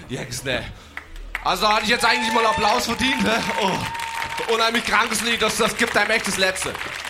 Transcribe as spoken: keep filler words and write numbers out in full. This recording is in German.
Jens, ne. Also hatte ich jetzt eigentlich mal Applaus verdient, ne? Oh, unheimlich krankes Lied, das, das gibt einem echt das Letzte.